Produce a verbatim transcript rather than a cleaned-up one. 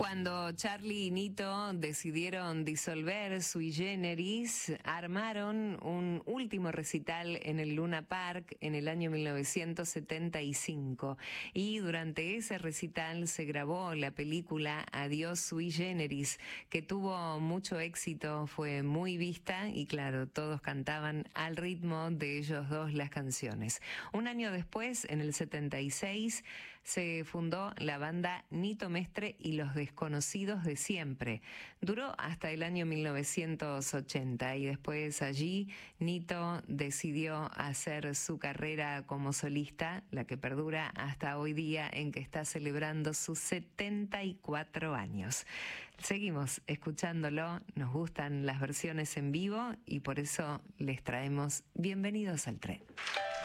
Cuando Charly y Nito decidieron disolver Sui Generis, armaron un último recital en el Luna Park en el año mil novecientos setenta y cinco. Y durante ese recital se grabó la película Adiós Sui Generis, que tuvo mucho éxito, fue muy vista y claro, todos cantaban al ritmo de ellos dos las canciones. Un año después, en el setenta y seis, se fundó la banda Nito Mestre y los Desconocidos de Siempre. Duró hasta el año mil novecientos ochenta y después allí Nito decidió hacer su carrera como solista, la que perdura hasta hoy día en que está celebrando sus setenta y cuatro años. Seguimos escuchándolo, nos gustan las versiones en vivo y por eso les traemos Bienvenidos al Tren.